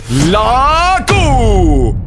La Q.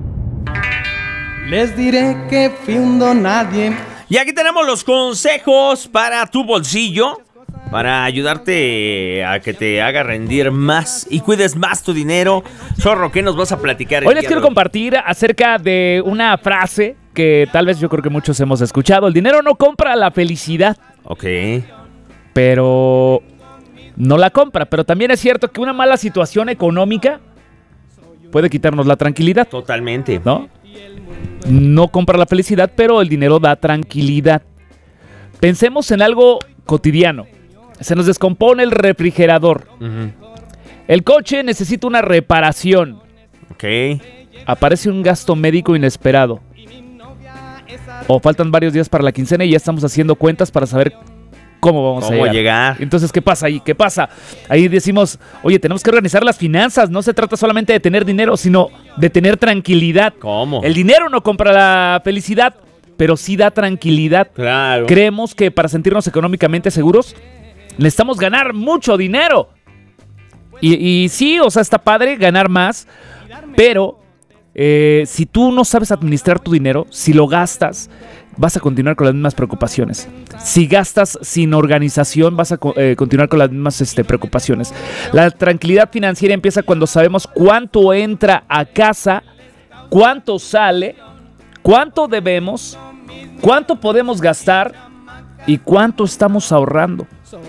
Les diré que fui un don nadie. Y aquí tenemos los consejos para tu bolsillo, para ayudarte a que te haga rendir más y cuides más tu dinero. Zorro, ¿qué nos vas a platicar? Hoy les quiero compartir acerca de una frase que tal vez yo creo que muchos hemos escuchado. El dinero no compra la felicidad. Ok. Pero no la compra. Pero también es cierto que una mala situación económica puede quitarnos la tranquilidad. Totalmente. ¿No? No compra la felicidad, pero el dinero da tranquilidad. Pensemos en algo cotidiano. Se nos descompone el refrigerador. Uh-huh. El coche necesita una reparación. Ok. Aparece un gasto médico inesperado. O faltan varios días para la quincena y ya estamos haciendo cuentas para saber cómo vamos a llegar. Entonces, ¿qué pasa ahí? ¿Qué pasa? Ahí decimos, oye, tenemos que organizar las finanzas. No se trata solamente de tener dinero, sino de tener tranquilidad. ¿Cómo? El dinero no compra la felicidad, pero sí da tranquilidad. Claro. Creemos que para sentirnos económicamente seguros, necesitamos ganar mucho dinero. Y sí, o sea, está padre ganar más, pero si tú no sabes administrar tu dinero, si lo gastas, vas a continuar con las mismas preocupaciones. Si gastas sin organización, vas a continuar con las mismas preocupaciones. La tranquilidad financiera empieza cuando sabemos cuánto entra a casa, cuánto sale, cuánto debemos, cuánto podemos gastar y cuánto estamos ahorrando.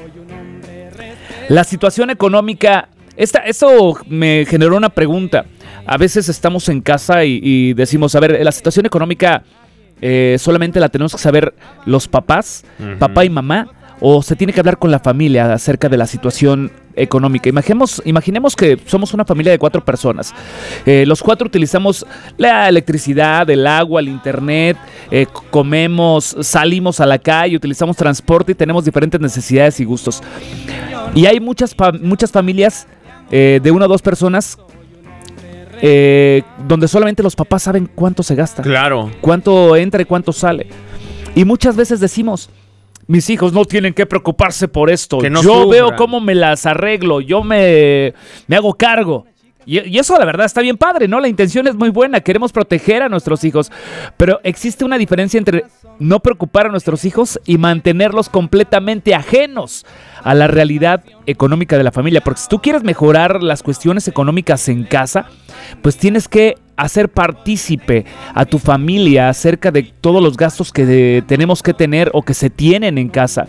La situación económica, eso me generó una pregunta. A veces estamos en casa y decimos, a ver, la situación económica solamente la tenemos que saber los papás, uh-huh, papá y mamá, o se tiene que hablar con la familia acerca de la situación económica. Imaginemos que somos una familia de 4 personas. Los 4 utilizamos la electricidad, el agua, el internet, comemos, salimos a la calle, utilizamos transporte y tenemos diferentes necesidades y gustos. Y hay muchas familias de 1 o 2 personas donde solamente los papás saben cuánto se gasta. Claro. Cuánto entra y cuánto sale. Y muchas veces decimos, mis hijos no tienen que preocuparse por esto. Que no yo sufran. Veo cómo me las arreglo. Yo me hago cargo. Y eso la verdad está bien padre, ¿no? La intención es muy buena. Queremos proteger a nuestros hijos. Pero existe una diferencia entre no preocupar a nuestros hijos y mantenerlos completamente ajenos a la realidad económica de la familia. Porque si tú quieres mejorar las cuestiones económicas en casa, pues tienes que hacer partícipe a tu familia acerca de todos los gastos que tenemos que tener o que se tienen en casa.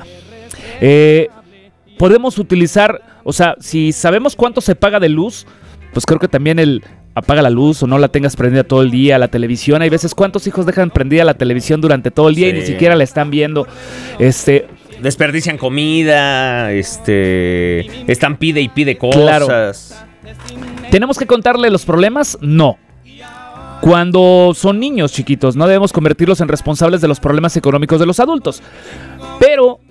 Podemos utilizar, o sea, si sabemos cuánto se paga de luz, pues creo que también el apaga la luz o no la tengas prendida todo el día, la televisión. Hay veces, ¿cuántos hijos dejan prendida la televisión durante todo el día y ni siquiera la están viendo? Desperdician comida, están pide y pide cosas. Claro. ¿Tenemos que contarle los problemas? No. Cuando son niños chiquitos, no debemos convertirlos en responsables de los problemas económicos de los adultos. Pero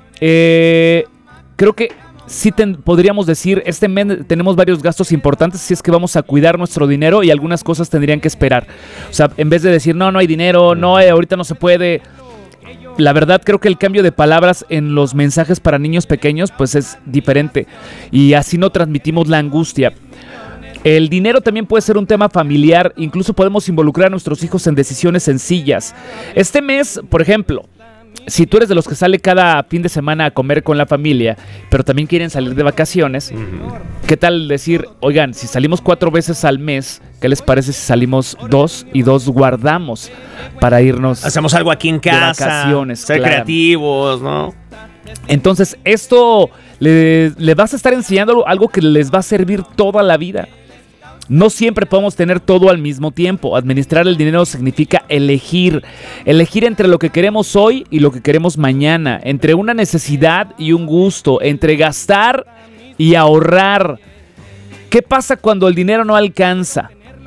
creo que sí podríamos decir, este mes tenemos varios gastos importantes, si es que vamos a cuidar nuestro dinero y algunas cosas tendrían que esperar. O sea, en vez de decir, no hay dinero, no, ahorita no se puede. La verdad creo que el cambio de palabras en los mensajes para niños pequeños pues es diferente y así no transmitimos la angustia. El dinero también puede ser un tema familiar, incluso podemos involucrar a nuestros hijos en decisiones sencillas. Este mes, por ejemplo, si tú eres de los que sale cada fin de semana a comer con la familia, pero también quieren salir de vacaciones, uh-huh, ¿qué tal decir, oigan, si salimos 4 veces al mes, ¿qué les parece si salimos 2 y 2 guardamos para irnos? Hacemos algo aquí en casa, vacaciones, ser creativos, ¿no? Entonces, esto le vas a estar enseñando algo que les va a servir toda la vida. No siempre podemos tener todo al mismo tiempo. Administrar el dinero significa elegir entre lo que queremos hoy y lo que queremos mañana, entre una necesidad y un gusto, entre gastar y ahorrar. ¿Qué pasa cuando el dinero no alcanza?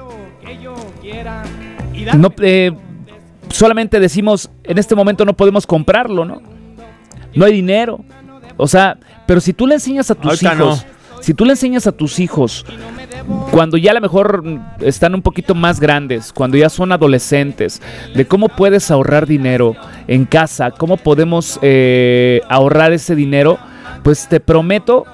No, solamente decimos, en este momento no podemos comprarlo, ¿no? No hay dinero. O sea, pero si tú le enseñas a tus hijos, si tú le enseñas a tus hijos cuando ya a lo mejor están un poquito más grandes, cuando ya son adolescentes, de cómo puedes ahorrar dinero en casa, cómo podemos ahorrar ese dinero, pues te prometo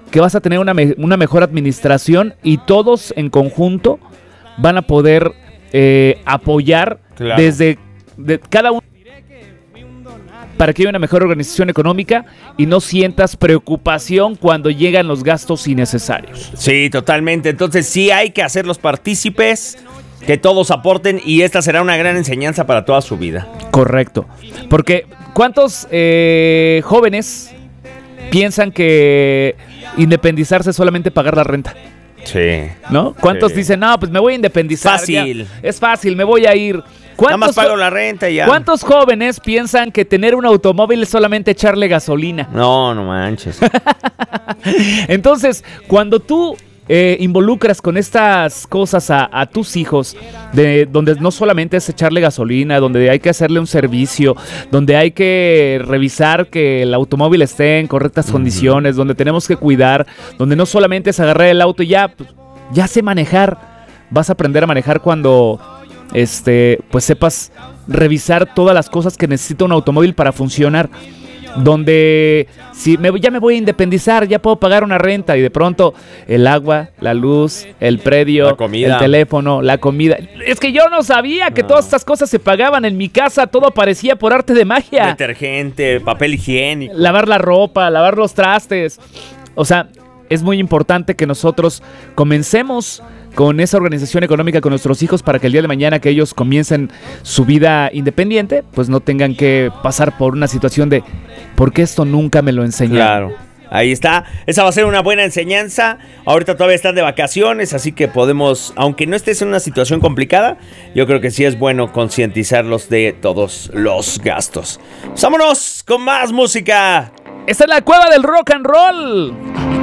que vas a tener una mejor administración y todos en conjunto van a poder apoyar desde cada uno para que haya una mejor organización económica y no sientas preocupación cuando llegan los gastos innecesarios. Sí, totalmente. Entonces sí hay que hacerlos partícipes, que todos aporten y esta será una gran enseñanza para toda su vida. Correcto. Porque ¿cuántos jóvenes piensan que independizarse es solamente pagar la renta? Sí. ¿No? ¿Cuántos dicen, no, pues me voy a independizar? Fácil. Ya, es fácil, me voy a ir. Nada más pago la renta y ya. ¿Cuántos jóvenes piensan que tener un automóvil es solamente echarle gasolina? No manches. Entonces, cuando tú involucras con estas cosas a tus hijos, donde no solamente es echarle gasolina, donde hay que hacerle un servicio, donde hay que revisar que el automóvil esté en correctas condiciones, donde tenemos que cuidar, donde no solamente es agarrar el auto y ya sé manejar. Vas a aprender a manejar cuando pues sepas revisar todas las cosas que necesita un automóvil para funcionar. Donde ya me voy a independizar, ya puedo pagar una renta y de pronto el agua, la luz, el predio, el teléfono, la comida. Es que yo no sabía que todas estas cosas se pagaban en mi casa, todo parecía por arte de magia. Detergente, papel higiénico. Lavar la ropa, lavar los trastes. O sea, es muy importante que nosotros comencemos con esa organización económica con nuestros hijos para que el día de mañana que ellos comiencen su vida independiente, pues no tengan que pasar por una situación de ¿por qué esto nunca me lo enseñaron? Claro, ahí está. Esa va a ser una buena enseñanza. Ahorita todavía están de vacaciones, así que podemos, aunque no estés en una situación complicada, yo creo que sí es bueno concientizarlos de todos los gastos. ¡Vámonos con más música! ¡Esta es la cueva del rock and roll!